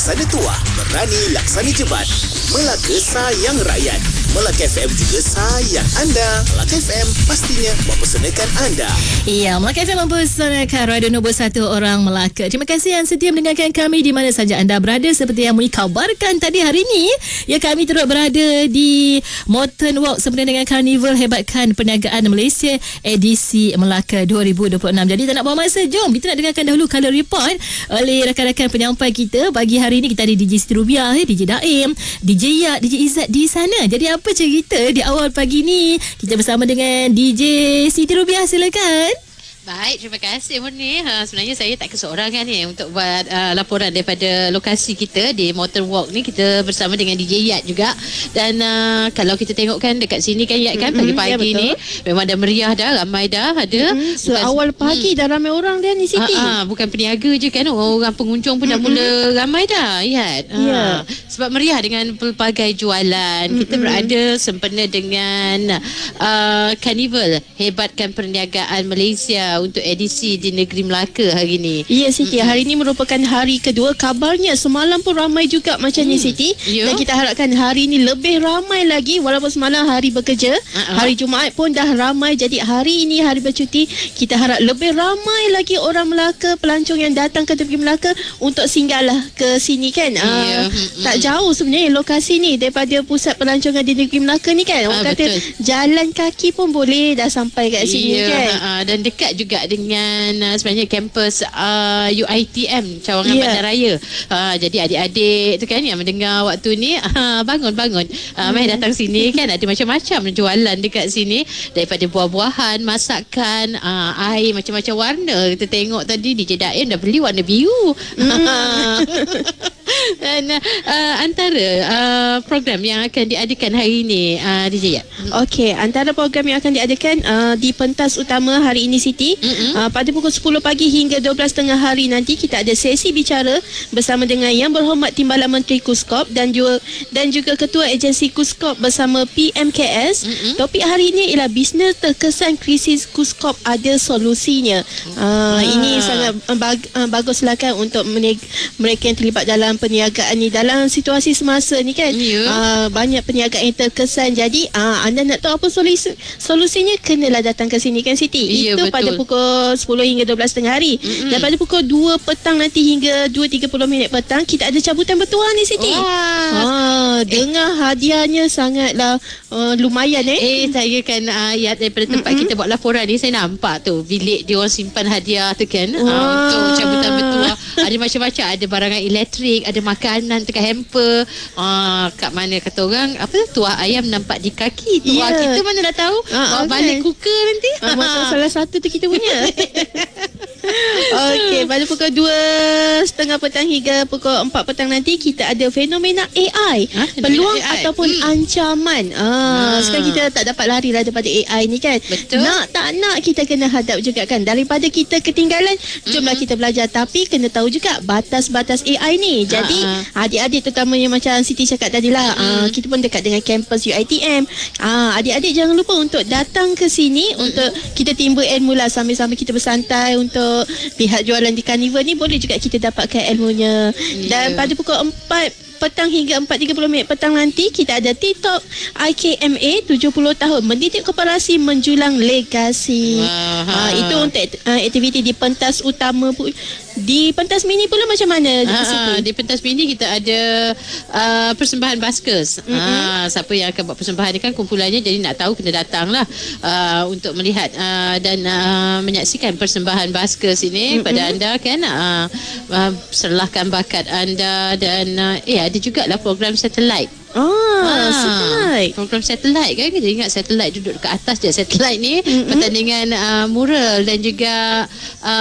laksana tuah, berani laksana jebat. Melaka sayang rakyat. Melaka FM juga sayang anda. Melaka FM pastinya mempersembahkan anda. Ya, Melaka FM mempersembahkan Radio nombor 1 orang Melaka. Terima kasih yang setia mendengarkan kami di mana saja anda berada. Seperti yang Mui kabarkan tadi hari ini, ya, kami turut berada di Mountain Walk sempena dengan Karnival Hebatkan Perniagaan Malaysia edisi Melaka 2026. Jadi tak nak buang masa, jom kita nak dengarkan dahulu Color Report oleh rakan-rakan penyampai kita. Pagi hari ini kita ada DJ Siti Rubiah, DJ Daim, DJ Yat, DJ Izzat di sana. Jadi apa cerita di awal pagi ni? Kita bersama dengan DJ Siti Rubiah, silakan. Baik, terima kasih Murni. Sebenarnya saya tak keseorangan ni untuk buat laporan daripada lokasi kita di Mountain Walk ni. Kita bersama dengan DJ Yat juga. Dan kalau kita tengok kan dekat sini kan Yat kan, pagi-pagi ni memang dah meriah dah, ramai dah ada. Awal pagi dah ramai orang dah ni Siti. Bukan peniaga je kan, orang pengunjung pun dah mula ramai dah Yat. Sebab meriah dengan pelbagai jualan. Kita berada sempena dengan Karnival Hebatkan Perniagaan Malaysia untuk edisi di Negeri Melaka hari ni. Ya Siti, hari ini merupakan hari kedua. Kabarnya semalam pun ramai juga macam ni Siti. Dan kita harapkan hari ini lebih ramai lagi. Walaupun semalam hari bekerja, hari Jumaat pun dah ramai. Jadi hari ini hari bercuti, kita harap lebih ramai lagi orang Melaka, pelancong yang datang ke tepi Melaka untuk singgahlah ke sini kan. Tak jauh sebenarnya lokasi ni daripada pusat pelancongan di Negeri Melaka ni kan. Orang kata jalan kaki pun boleh dah sampai kat sini kan. Dan dekat juga dengan sebenarnya kampus UiTM Cawangan Bandaraya. Jadi adik-adik tu kan yang mendengar waktu ni, bangun-bangun. Mai datang sini kan, ada macam-macam jualan dekat sini, daripada buah-buahan, masakan, air macam-macam warna. Kita tengok tadi DJ Daim dah beli warna biru. Dan antara program yang akan diadakan hari ini, DJ Yat. Okey, antara program yang akan diadakan di pentas utama hari ini Siti, pada pukul 10 pagi hingga 12.30 hari nanti kita ada sesi bicara bersama dengan Yang Berhormat Timbalan Menteri KUSKOP dan juga Ketua Agensi KUSKOP bersama PMKS. Topik hari ini ialah bisnes terkesan krisis KUSKOP ada solusinya. Ini sangat baguslah kan untuk mereka yang terlibat dalam perniagaan ni dalam situasi semasa ni kan. Banyak perniagaan yang terkesan. Jadi anda nak tahu apa solusinya, kenalah datang ke sini kan Siti. Itu betul. Pada pukul 10 hingga 12.30 hari. Dan pada pukul 2 petang nanti hingga 2.30 minit petang kita ada cabutan bertuah ni Siti. Dengar hadiahnya sangatlah lumayan saya kan daripada tempat kita buat laporan ni, saya nampak tu bilik dia orang simpan hadiah tu kan. Untuk cabutan bertuah ada macam-macam, ada barangan elektrik, ada makanan dekat hamper. Kat mana kata orang apa tu, tuah ayam nampak di kaki. Tuah kita mana dah tahu. Balik cooker nanti. Macam salah satu tu kita punya. Okey, pada pukul 2.30 petang hingga pukul 4 petang nanti kita ada fenomena AI, peluang AI ataupun ancaman. Sekarang kita tak dapat lari lah daripada AI ni kan. Betul. Nak tak nak kita kena hadap juga kan. Daripada kita ketinggalan, jomlah kita belajar. Tapi kena tahu juga batas-batas AI ni. Jadi adik-adik terutamanya macam Siti cakap tadi lah, kita pun dekat dengan kampus UiTM. Adik-adik jangan lupa untuk datang ke sini untuk kita timba ilmu lah, sambil-sambil kita bersantai untuk lihat jualan di Karnival ni. Boleh juga kita dapatkan ilmunya. Dan pada pukul 4 petang hingga 4.30 minit petang nanti kita ada TikTok IKMA 70 tahun mendidik koperasi menjulang legasi. Itu untuk aktiviti di pentas utama. Di pentas mini pula macam mana? Di pentas mini kita ada persembahan baskers. Siapa yang akan buat persembahan ni kan kumpulannya, jadi nak tahu kena datang lah untuk melihat dan menyaksikan persembahan baskers ini pada anda kan. Serlahkan bakat anda dan ada jugalah program satellite. Satellite. Program satellite kan, kita ingat satellite duduk dekat atas je. Satellite ni pertandingan mural dan juga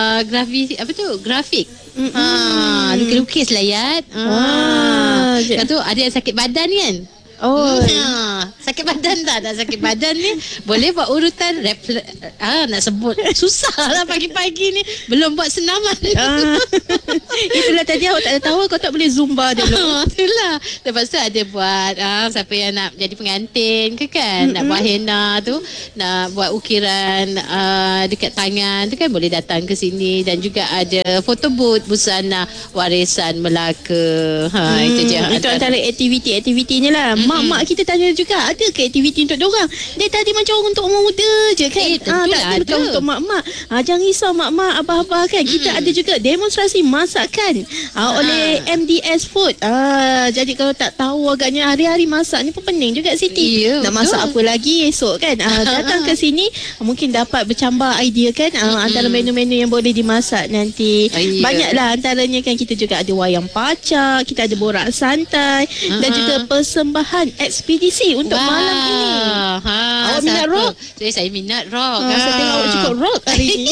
grafik. Lukis-lukis lah Yat. Kan tu ada yang sakit badan kan. Sakit badan tak? Nak sakit badan ni boleh buat urutan nak sebut susah lah pagi-pagi ni. Belum buat senaman. Itulah tadi awak tak ada tahu, kau tak boleh zumba dulu. Itulah. Lepas tu ada buat siapa yang nak jadi pengantin ke kan, nak buat henna tu, nak buat ukiran dekat tangan tu kan, boleh datang ke sini. Dan juga ada photo booth busana warisan Melaka. Itu je. Itu antara aktiviti-aktivitinya lah. Mak-mak kita tanya juga, ada ke aktiviti untuk diorang? Dia tadi macam untuk orang muda je kan. Tentulah tak ada untuk mak-mak. Jangan risau mak-mak, abah-abah kan. Kita ada juga demonstrasi masakan oleh MDS Food. Jadi kalau tak tahu agaknya hari-hari masak ni pun pening juga Siti. Nak masak apa lagi esok kan. Datang ke sini mungkin dapat bercambah idea kan, antara menu-menu yang boleh dimasak nanti. Banyaklah antaranya kan. Kita juga ada wayang pacak, kita ada borak santai, dan juga persembahan ekspedisi untuk malam ini. Awak minat rock? Saya minat rock. Saya tengok awak cukup rock hari ini.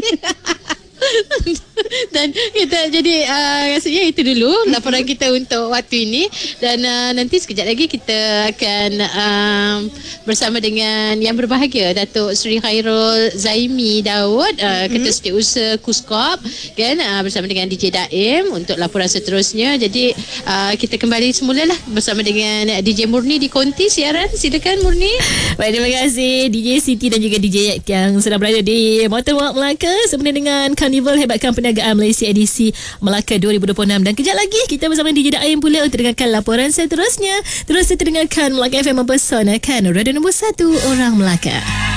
Dan kita jadi rasanya itu dulu laporan kita untuk waktu ini. Dan nanti sekejap lagi kita akan bersama dengan yang berbahagia, Datuk Seri Khairul Zaimi Daud, Ketua Setiausaha KUSKOP kan, bersama dengan DJ Daim untuk laporan seterusnya. Jadi kita kembali semula lah bersama dengan DJ Murni di konti siaran. Silakan Murni. Baik, terima kasih DJ Siti dan juga DJ yang sedang berada di Motorwalk Melaka sempena dengan Karnival Hebatkan Perniagaan Malaysia edisi Melaka 2026. Dan kejap lagi kita bersama DJ Daim pula untuk dengarkan laporan seterusnya. Terus kita dengarkan Melaka FM mempersonalkan Radio nombor 1 Orang Melaka.